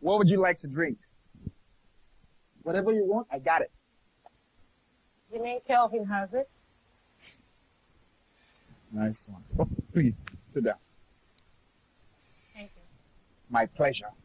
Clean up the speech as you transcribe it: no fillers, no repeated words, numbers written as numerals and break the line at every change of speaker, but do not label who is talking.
What would you like to drink? Whatever you want, I got it.
You mean Kelvin has it?
Nice one. Oh, please, sit down.
Thank you.
My pleasure.